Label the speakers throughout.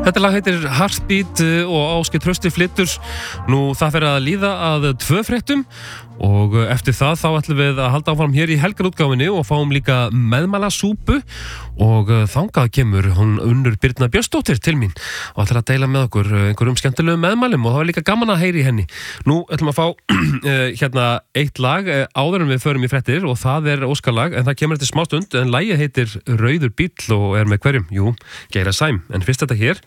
Speaker 1: Þetta lag heitir Heartbeat og Ásgeir Trausti flytur. Nú það fer að líða að 2 fréttum og eftir það þá ætlum við að halda áfram hér í helgarútgáfinni og fáum líka meðmælasúpu og þangað kemur hún Unnur Birna Björnsdóttir til mín og ætlar að deila með okkur einhverjum skemmtilegum meðmælum og það var líka gaman að heyra í henni. Nú ætlum að fá eitt lag áður en við förum í fréttir og það óskarlag en það kemur eftir smástund en lagið heitir Rauður bíll og með hverjum? Jú, Geira Sæm. En fyrst þetta hér.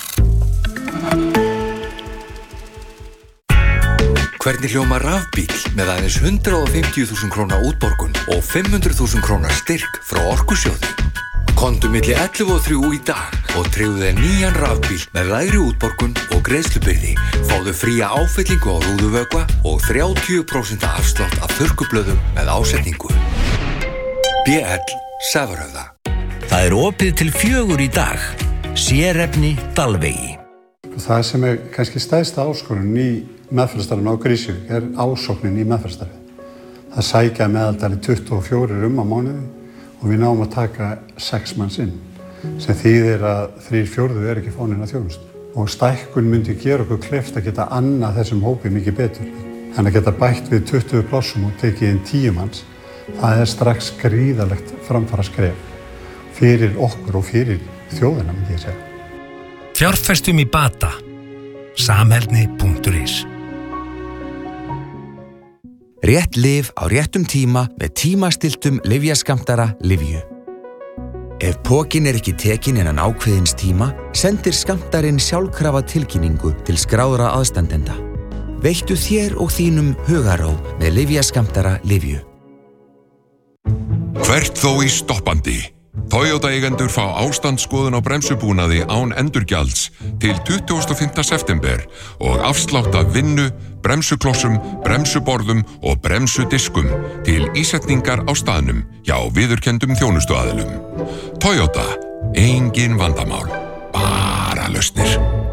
Speaker 2: Hvernig hljómar rafbíll með aðeins 150.000 króna útborgun og 500.000 króna styrk frá Orkusjóði? Komdu milli 11 og 3 í dag og tryggðu þér nýjan rafbíll með lægri útborgun og greiðslubyrði. Fáðu fría áfyllingu á rúðuvökva og 30% afslátt af þurrkublöðum með ásetningu. BL Safröða.
Speaker 3: Það opið til 4 í dag. Sérefni Dalvegi.
Speaker 4: Það sem kannski stærsta áskorun í meðferðarstarfinu á Krýsuvík ásóknin í meðferðarstarfi. Það sækja meðaldali 24 á mánuði og við náum að taka 6 manns inn, sem þýðir að 3/4 ekki fánin að þjónustu. Og stækkun myndi gera okkur kleift að geta annað þessum hópi mikið betur. En að geta bætt við 20 plássum og tekið inn 10 manns, það strax gríðarlegt framfaraskref fyrir okkur og fyrir þjóðina, myndi ég segja.
Speaker 3: Fjárfestum í bata. Samheldni.is.
Speaker 5: Rétt lyf á réttum tíma með tímastiltum lyfjaskammtara Lyfju. Ef pokinn ekki tekinn innan ákveðins tíma, sendir skammtarinn sjálfkrafa tilkynningu til skráðra aðstandenda. Veittu þér og þínum hugarró með lyfjaskammtara Lyfju.
Speaker 6: Hvert þó í stoppandi. Toyota-eigendur fá ástandsskoðun á bremsubúnaði án endurgjalds til 25. september og afslátt af vinnu, bremsuklossum, bremsuborðum og bremsudiskum til ísetningar á staðnum hjá viðurkenndum þjónustuaðilum. Toyota, engin vandamál, bara lausnir.